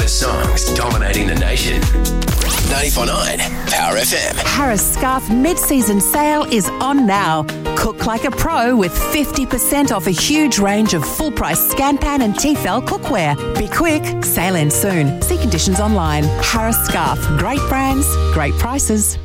hottest songs dominating the nation. 94.9 Power FM. Harris Scarf mid-season sale is on now. Cook like a pro with 50% off a huge range of full-price Scanpan and Tefal cookware. Be quick, sale ends soon. See conditions online. Harris Scarf. Great brands, great prices.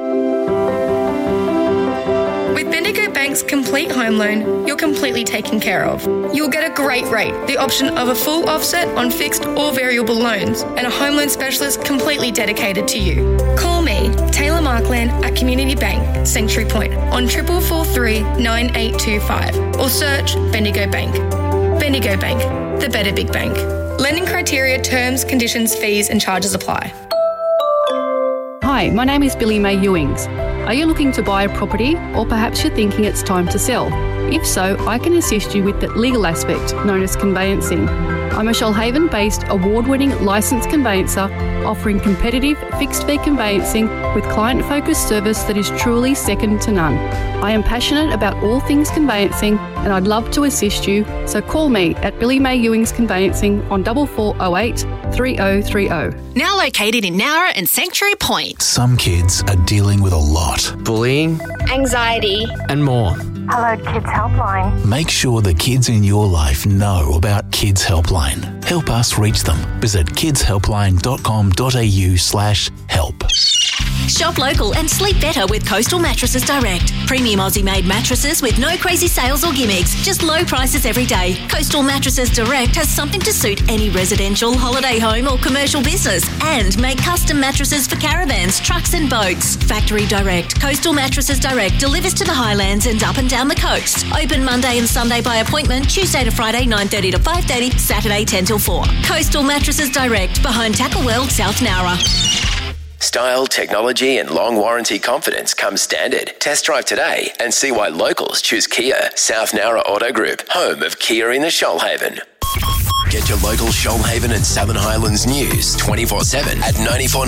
With Bendigo Bank's complete home loan, you're completely taken care of. You'll get a great rate, the option of a full offset on fixed or variable loans, and a home loan specialist completely dedicated to you. Call me, Taylor Markland at Community Bank, Sanctuary Point, on 4443 9825, or search Bendigo Bank. Bendigo Bank, the better big bank. Lending criteria, terms, conditions, fees and charges apply. Hi, my name is Billy May Ewings. Are you looking to buy a property, or perhaps you're thinking it's time to sell? If so, I can assist you with the legal aspect, known as conveyancing. I'm a Shoalhaven-based award-winning licensed conveyancer offering competitive fixed-fee conveyancing with client-focused service that is truly second to none. I am passionate about all things conveyancing and I'd love to assist you, so call me at Billy May Ewings Conveyancing on 4408 3030. Now located in Nowra and Sanctuary Point. Some kids are dealing with a lot. Bullying, anxiety, and more. Hello Kids Helpline. Make sure the kids in your life know about Kids Helpline. Help us reach them. Visit kidshelpline.com.au/help. Shop local and sleep better with Coastal Mattresses Direct. Premium Aussie-made mattresses with no crazy sales or gimmicks, just low prices every day. Coastal Mattresses Direct has something to suit any residential, holiday home or commercial business, and make custom mattresses for caravans, trucks and boats. Factory Direct. Coastal Mattresses Direct delivers to the Highlands and up and down the coast. Open Monday and Sunday by appointment, Tuesday to Friday 9:30 to 5:30, Saturday 10 till 4. Coastal Mattresses Direct, behind Tackle World, South Nowra. Style, technology and long warranty confidence come standard. Test drive today and see why locals choose Kia. South Nowra Auto Group, home of Kia in the Shoalhaven. Get your local Shoalhaven and Southern Highlands news 24/7 at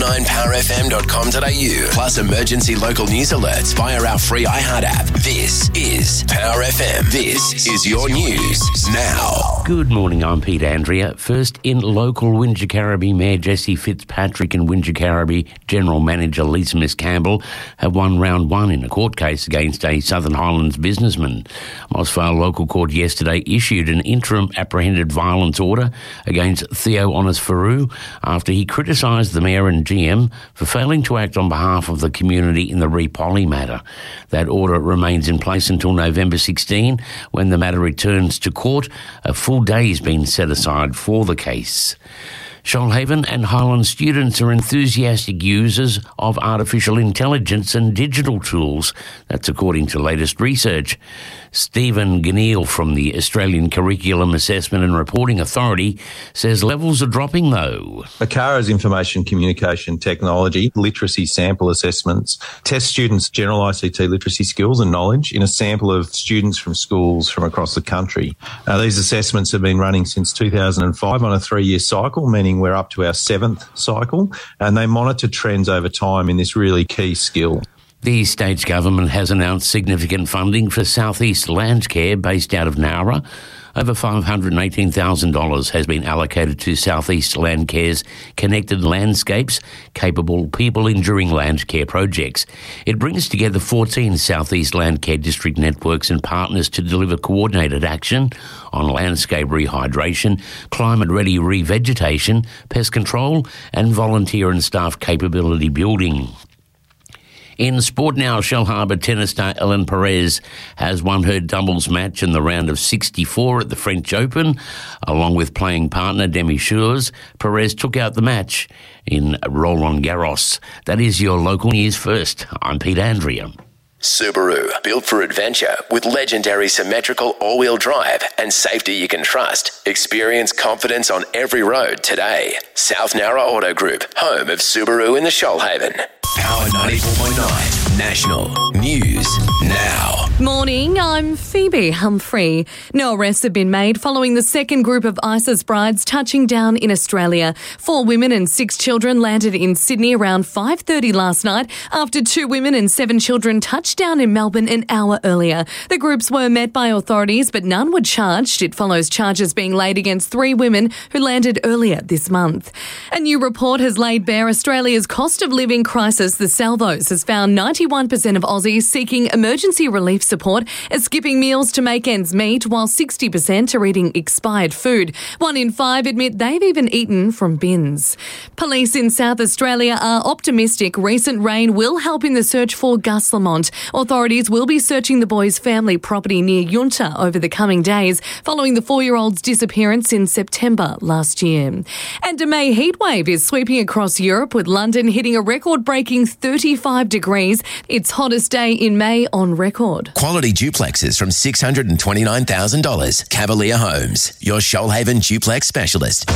949powerfm.com.au. Plus emergency local news alerts via our free iHeart app. This is Power FM. This is your news now. Good morning, I'm Pete Andrea. First in local, Wingecarribee Mayor Jesse Fitzpatrick and Wingecarribee General Manager Lisa Miss Campbell have won round one in a court case against a Southern Highlands businessman. Mossvale Local Court yesterday issued an interim apprehended violence order against Theo Onisferu after he criticised the Mayor and GM for failing to act on behalf of the community in the Re-Poly matter. That order remains in place until November 16, when the matter returns to court. A full day has been set aside for the case. Shoalhaven and Highland students are enthusiastic users of artificial intelligence and digital tools. That's according to latest research. Stephen Ganneal from the Australian Curriculum Assessment and Reporting Authority says levels are dropping though. ACARA's information communication technology literacy sample assessments test students' general ICT literacy skills and knowledge in a sample of students from schools from across the country. These assessments have been running since 2005 on a 3-year cycle, meaning we're up to our 7th cycle, and they monitor trends over time in this really key skill. The state government has announced significant funding for South East Landcare based out of Nowra. Over $518,000 has been allocated to South East Landcare's Connected Landscapes, Capable People Enduring Landcare projects. It brings together 14 South East Landcare district networks and partners to deliver coordinated action on landscape rehydration, climate-ready revegetation, pest control and volunteer and staff capability building. In sport now, Shellharbour tennis star Ellen Perez has won her doubles match in the round of 64 at the French Open. Along with playing partner Demi Schuurs, Perez took out the match in Roland Garros. That is your local news first. I'm Pete Andrea. Subaru, built for adventure with legendary symmetrical all-wheel drive and safety you can trust. Experience confidence on every road today. South Nowra Auto Group, home of Subaru in the Shoalhaven. Power 94.9 National News Now. Morning, I'm Phoebe Humphrey. No arrests have been made following the second group of ISIS brides touching down in Australia. 4 women and 6 children landed in Sydney around 5:30 last night after 2 women and 7 children touched down in Melbourne an hour earlier. The groups were met by authorities, but none were charged. It follows charges being laid against 3 women who landed earlier this month. A new report has laid bare Australia's cost of living crisis. The Salvos has found 91% of Aussies seeking emergency relief support are skipping meals to make ends meet, while 60% are eating expired food. 1 in 5 admit they've even eaten from bins. Police in South Australia are optimistic recent rain will help in the search for Gus Lamont. Authorities will be searching the boy's family property near Yunta over the coming days, following the 4-year-old's disappearance in September last year. And a May heatwave is sweeping across Europe, with London hitting a record-breaking 35 degrees. Its hottest day in May on record. Quality duplexes from $629,000. Cavalier Homes, your Shoalhaven duplex specialist.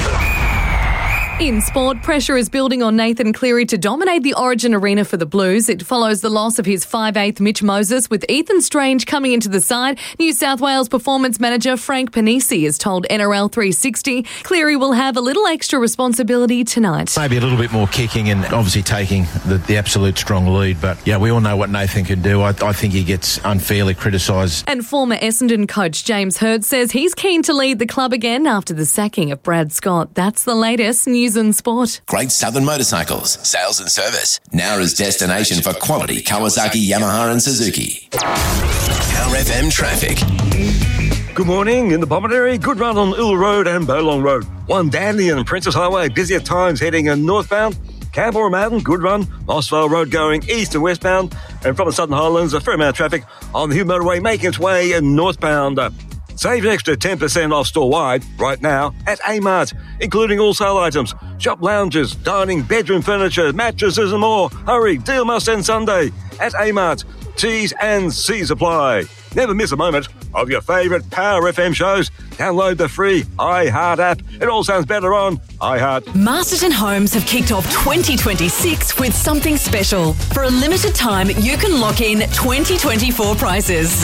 In sport, pressure is building on Nathan Cleary to dominate the Origin arena for the Blues. It follows the loss of his 5'8" Mitch Moses, with Ethan Strange coming into the side. New South Wales performance manager Frank Panisi has told NRL 360 Cleary will have a little extra responsibility tonight. Maybe a little bit more kicking and obviously taking the absolute strong lead. But, yeah, we all know what Nathan can do. I think he gets unfairly criticised. And former Essendon coach James Hird says he's keen to lead the club again after the sacking of Brad Scott. That's the latest news and sport. Great Southern Motorcycles, sales and service. Nowra's destination for quality Kawasaki, Yamaha and Suzuki. Power FM traffic. Good morning. In the Bomaderry, good run on Ula Road and Bowlong Road. One Dandy and Princess Highway, busy at times heading northbound. Canberra Mountain, good run. Mossvale Road going east and westbound. And from the Southern Highlands, a fair amount of traffic on the Hume Motorway making its way northbound. Save an extra 10% off store-wide right now at A-Mart, including all sale items, shop lounges, dining, bedroom furniture, mattresses and more. Hurry, deal must end Sunday at A-Mart. T's and C's apply. Never miss a moment of your favourite Power FM shows. Download the free iHeart app. It all sounds better on iHeart. Masterton Homes have kicked off 2026 with something special. For a limited time, you can lock in 2024 prices.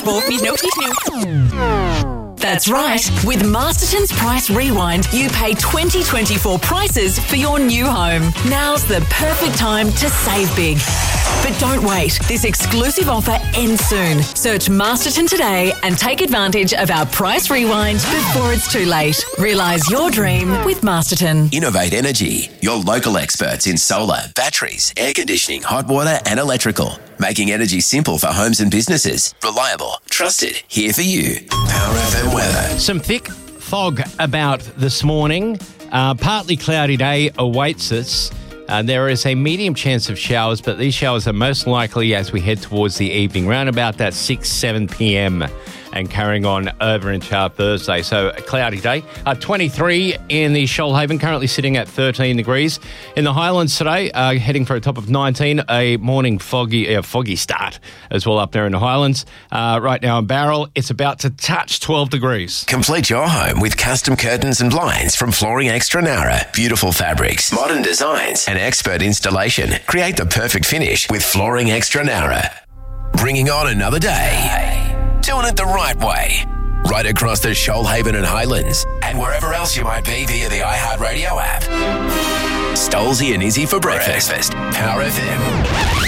That's right. With Masterton's Price Rewind, you pay 2024 prices for your new home. Now's the perfect time to save big. But don't wait. This exclusive offer ends soon. Search Masterton today and take advantage of our Price Rewind before it's too late. Realise your dream with Masterton. Innovate Energy, your local experts in solar, batteries, air conditioning, hot water and electrical. Making energy simple for homes and businesses. Reliable, trusted, here for you. Power FM weather. Some thick fog about this morning. Partly cloudy day awaits us. There is a medium chance of showers, but these showers are most likely as we head towards the evening, around about that 7 p.m. and carrying on over into our Thursday. So a cloudy day. 23 in the Shoalhaven, currently sitting at 13 degrees. In the Highlands today, heading for a top of 19. A morning foggy start as well up there in the Highlands. Right now in Barrel, it's about to touch 12 degrees. Complete your home with custom curtains and blinds from Flooring Extra Nowra. Beautiful fabrics, modern designs and expert installation. Create the perfect finish with Flooring Extra Nowra. Bringing on another day. Doing it the right way. Right across the Shoalhaven and Highlands and wherever else you might be via the iHeartRadio app. Stolzy and Izzy for breakfast. Power FM.